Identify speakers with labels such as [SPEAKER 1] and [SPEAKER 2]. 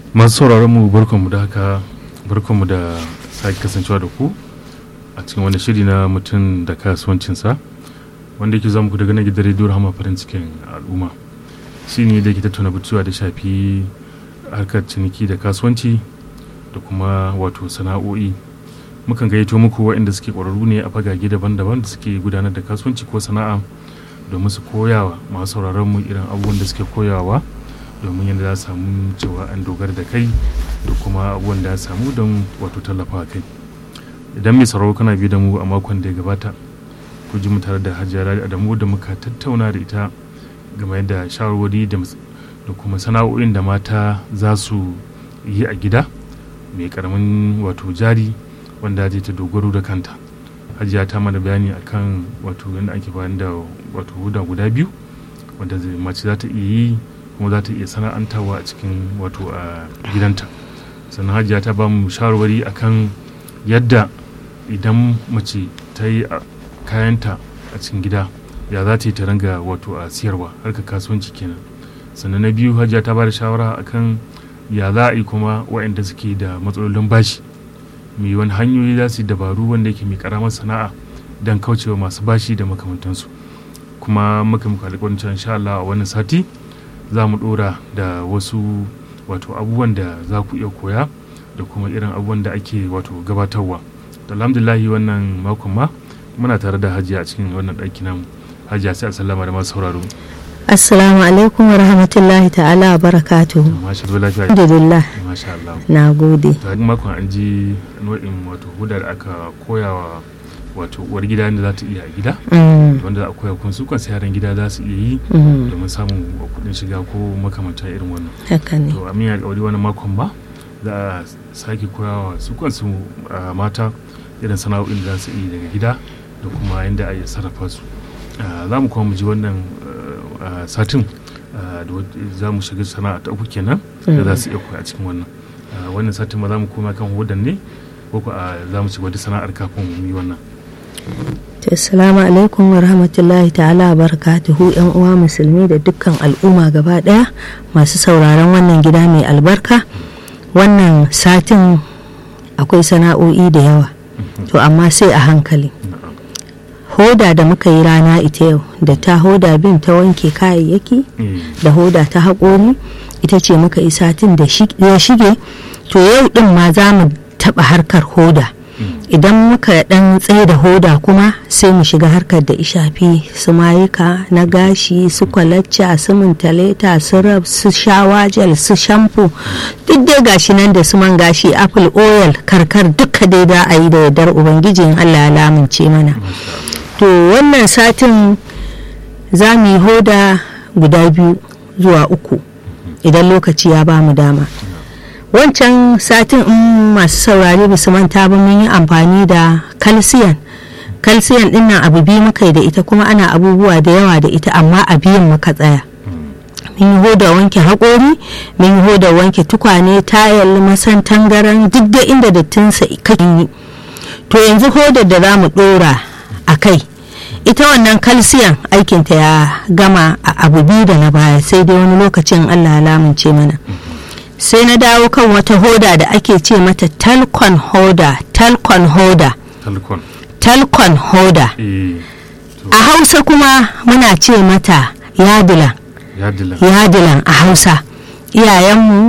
[SPEAKER 1] Masu sauraron mu barkanmu da haka, barkanmu da sake kasancewa da ku a cikin wani shiri na mutum da kasuwancinsa wanda yake zama ku daga na gidan rediyo Rahama farin cikin al'umma. Shi ne da ke tattauna batutuwa da shafi harkar ciniki da kasuwanci da kuma wato sana'o'i. Mukan gayyato muku waɗanda suke ƙwararru ne a fagage daban-daban da suke gudanar da kasuwanci ko sana'a domin su koyawa masu sauraron mu irin abubuwan da suke koyawa domin yadda za su samu cewa an dogara da kai da kuma abubuwan da za samu don wato tallafa kai. Idan mai sauraro kana biyu da mu a makon da ya gabata ku ji mu tare da Hajiya Rabi Adamu da muka tattauna da ita game da shawarwari da kuma sana'o'in da mata za su yi a gida mai karamin wato jari wanda zai ta dogaro da kanta. Hajiya ta mana bayani akan wato yadda ake bayan da wato huda guda biyu wanda mace za ta iya yi kuma za ta iya sana'antawa a cikin wato a gidanta. Sannan Hajiya ta ba mu shawarwari akan yadda idan mace ta yi kayanta a cikin gida ya za ta yi ta ranga wato a siyarwa harkar kasuwanci kenan. Sannan na biyu Hajiya ta ba da shawara akan ya za a yi kuma waɗanda suke da matsalolin bashi mai wani hanyoyi za su yi dabaru wanda yake mai karamar sana'a don kaucewa masu bashi da makamantansu. Kuma muka alƙawarin cewa insha Allah a wannan sati za mu ɗora da wasu wato abubuwan da za ku iya koya da kuma irin abubuwan da ake wato gabatarwa. Alhamdulillahi wannan makon ma muna tare da Hajiya a cikin wannan ɗaki namu. Hajiya sai a sallama da masu sauraro.
[SPEAKER 2] Assalamu alaikum wa rahmatullahi ta'ala wa barakatuhu.
[SPEAKER 1] Masha Allah lafiya.
[SPEAKER 2] Alhamdulillah.
[SPEAKER 1] Masha Allah.
[SPEAKER 2] Na gode.
[SPEAKER 1] Ta makon an ji nau'in wato hudar aka koyawa wato uwar gida da za ta iya a gida wanda a koya kun su kan yaran gida za su iya yi domin samun kuɗin shiga ko makamanta irin wannan.
[SPEAKER 2] Haka ne.
[SPEAKER 1] To amin ya kauri wannan makon ba za a sake koyawa su kansu mata irin sana'o'in da za su iya daga gida da kuma yadda a yi sarrafa su. Za mu kuma mu ji wannan satin da za mu shiga sana'a ta uku kenan da za su iya koya a cikin wannan satin ma za mu koma kan hudan ne ko za mu ci wata sana'ar kafin mu yi wannan.
[SPEAKER 2] Assalamu alaikum wa rahmatullahi ta'ala wa barakatuhu yan uwa musulmi da dukkan al'umma gaba daya masu sauraron wannan gida mai albarka. Wannan satin akwai sana'o'i da yawa to amma sai a hankali. Hoda da muka yi rana ita yau da ta hoda bin ta wanke kayayyaki da hoda ta haƙori ita ce muka yi satin da ya shige. To yau din ma za mu taɓa harkar hoda. Idan muka dan tsaye da hoda kuma sai mu shiga harkar da ishafi su mayuka na gashi su kwalacca su mintaleta su rab su shawajel su shampo duk dai gashi nan da su man gashi apple oil karkar duka dai da a yi da yardar ubangiji in Allah ya lamunce mana. To wannan satin za mu yi hoda guda 2 zuwa 3 idan lokaci ya ba mu dama. Wancan satin in masu saurari ba su manta ba mun yi amfani da calcium din nan abu biyu muka yi da ita kuma ana abubuwa da yawa da ita amma a biyan muka tsaya. Mun yi hoda wanke haƙori, mun yi hoda wanke tukwane, tayal, masan, tangaran duk da inda dattinsa kan yi. To yanzu hodar da za mu ɗora a kai ita wannan calcium aikinta ya gama a abu biyu da na baya sai dai wani lokacin Allah ya lamunce mana. Sai na dawo kan wata hoda da ake ce mata talcon hoda. A Hausa kuma muna ce mata yadilan a Hausa. Iyayenmu